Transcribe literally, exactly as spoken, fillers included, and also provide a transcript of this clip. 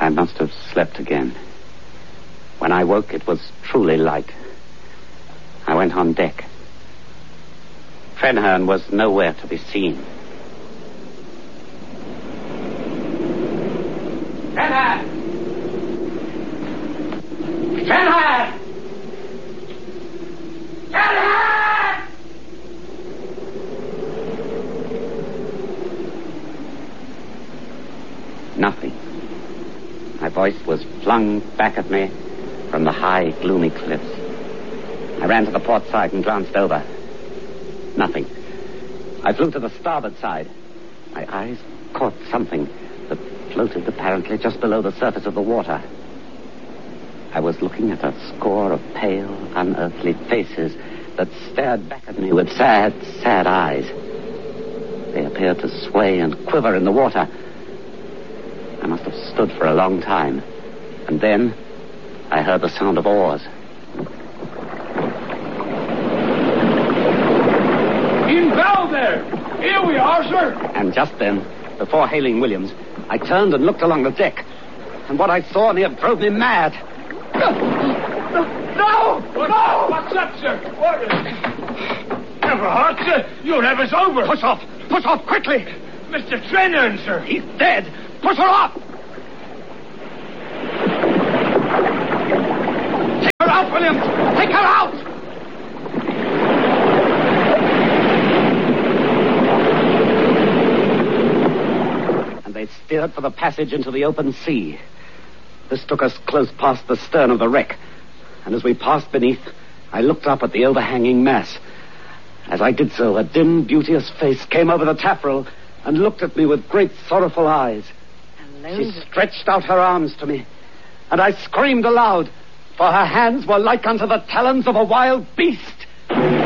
I must have slept again. When I woke, it was truly light. I went on deck. Trenherne was nowhere to be seen. Trenherne! Trenherne! Trenherne! Nothing. My voice was flung back at me from the high, gloomy cliffs. I ran to the port side and glanced over. Nothing. I flew to the starboard side. My eyes caught something that floated apparently just below the surface of the water. I was looking at a score of pale, unearthly faces that stared back at me with sad, sad eyes. They appeared to sway and quiver in the water. I must have stood for a long time. And then I heard the sound of oars. In bow there! Here we are, sir! And just then, before hailing Williams, I turned and looked along the deck. And what I saw near drove me mad. No! No! No! What's up, sir? What is... Everhart, sir! Your have us over! Push off! Push off quickly! Mister Trenherne, sir! He's dead! Push her off! Take her out, Williams! Take her out! And they steered for the passage into the open sea. This took us close past the stern of the wreck. And as we passed beneath, I looked up at the overhanging mass. As I did so, a dim, beauteous face came over the taffrail and looked at me with great, sorrowful eyes. She stretched out her arms to me, and I screamed aloud, for her hands were like unto the talons of a wild beast.